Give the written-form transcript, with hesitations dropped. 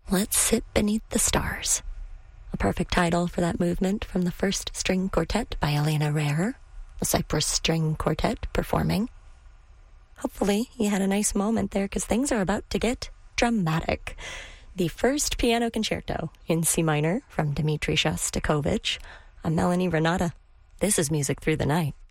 Let's Sit Beneath the Stars. A perfect title for that movement from the First String Quartet by Elena Rare, a Cyprus String Quartet performing. Hopefully you had a nice moment there, because things are about to get dramatic. The first piano concerto in C minor from Dmitri Shostakovich. I'm Melanie Renata. This is Music Through the Night.